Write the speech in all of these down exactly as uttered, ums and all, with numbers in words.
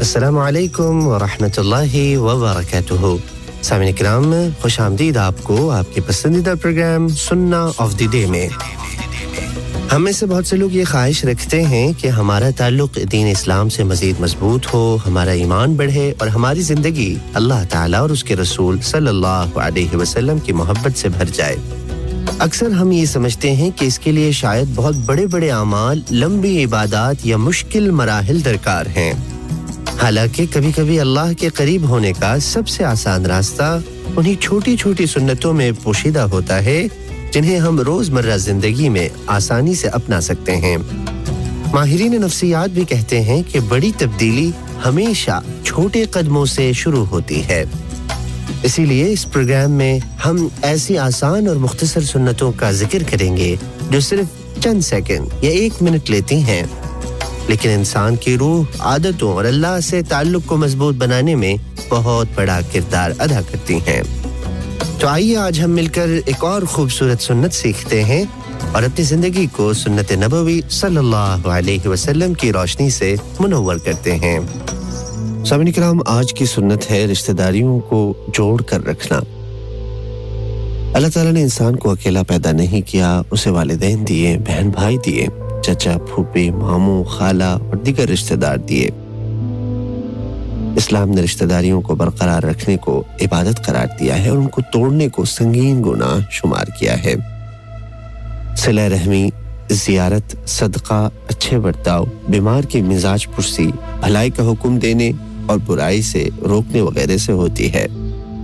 السلام علیکم ورحمۃ اللہ وبرکاتہ. سامعین کرام خوش آمدید آپ کو آپ کے پسندیدہ پروگرام سننا آف دی ڈے میں. ہم میں سے بہت سے لوگ یہ خواہش رکھتے ہیں کہ ہمارا تعلق دین اسلام سے مزید مضبوط ہو, ہمارا ایمان بڑھے اور ہماری زندگی اللہ تعالیٰ اور اس کے رسول صلی اللہ علیہ وسلم کی محبت سے بھر جائے. اکثر ہم یہ سمجھتے ہیں کہ اس کے لیے شاید بہت بڑے بڑے اعمال, لمبی عبادات یا مشکل مراحل درکار ہیں. حالانکہ کبھی کبھی اللہ کے قریب ہونے کا سب سے آسان راستہ انہی چھوٹی چھوٹی سنتوں میں پوشیدہ ہوتا ہے جنہیں ہم روزمرہ زندگی میں آسانی سے اپنا سکتے ہیں. ماہرین نفسیات بھی کہتے ہیں کہ بڑی تبدیلی ہمیشہ چھوٹے قدموں سے شروع ہوتی ہے. اسی لیے اس پروگرام میں ہم ایسی آسان اور مختصر سنتوں کا ذکر کریں گے جو صرف چند سیکنڈ یا ایک منٹ لیتی ہیں, لیکن انسان کی روح, عادتوں اور اللہ سے تعلق کو مضبوط بنانے میں بہت بڑا کردار ادا کرتی ہیں. تو آئیے آج ہم مل کر ایک اور خوبصورت سنت سیکھتے ہیں اور اپنی زندگی کو سنت نبوی صلی اللہ علیہ وسلم کی روشنی سے منور کرتے ہیں. سامعین کرام, آج کی سنت ہے رشتہ داریوں کو جوڑ کر رکھنا. اللہ تعالیٰ نے انسان کو اکیلا پیدا نہیں کیا, اسے والدین دیے, بہن بھائی دیے, چچا, پھوپھی, ماموں, خالہ اور دیگر رشتہ دار دیے. اسلام نے رشتہ داریوں کو برقرار رکھنے کو عبادت قرار دیا ہے اور ان کو توڑنے کو سنگین گناہ شمار کیا ہے. صلہ رحمی, زیارت, صدقہ, اچھے برتاؤ, بیمار کی مزاج پرسی, بھلائی کا حکم دینے اور برائی سے روکنے وغیرہ سے ہوتی ہے,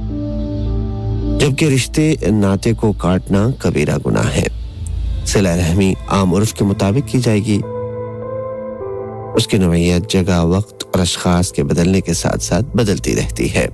جبکہ رشتے ناطے کو کاٹنا کبیرہ گناہ ہے. صلہ رحمی عام عرف کے مطابق کی جائے گی. اس کی نوعیت جگہ, وقت اور اشخاص کے بدلنے کے ساتھ ساتھ بدلتی رہتی ہے.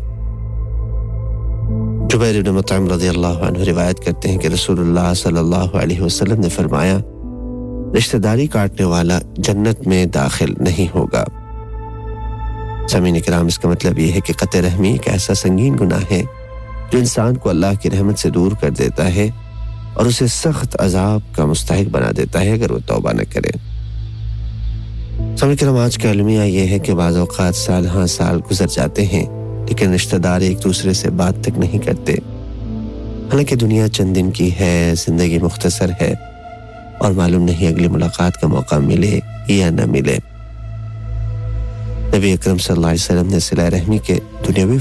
جبیر بن مطعم رضی اللہ عنہ روایت کرتے ہیں کہ رسول اللہ صلی اللہ علیہ وسلم نے فرمایا, رشتہ داری کاٹنے والا جنت میں داخل نہیں ہوگا. سامعین کرام, اس کا مطلب یہ ہے کہ قطع رحمی ایک ایسا سنگین گناہ ہے جو انسان کو اللہ کی رحمت سے دور کر دیتا ہے اور اسے سخت عذاب کا مستحق بنا دیتا ہے اگر وہ توبہ نہ کرے. سامعین کرام, آج کا المیہ یہ ہے کہ بعض اوقات سال ہاں سال گزر جاتے ہیں لیکن رشتہ دار ایک دوسرے سے بات تک نہیں کرتے. حالانکہ دنیا چند دن کی ہے, زندگی مختصر ہے اور معلوم نہیں اگلی ملاقات کا موقع ملے یا نہ ملے. نبی اکرم صلی اللہ علیہ وسلم نے صلہ رحمی کے دنیاوی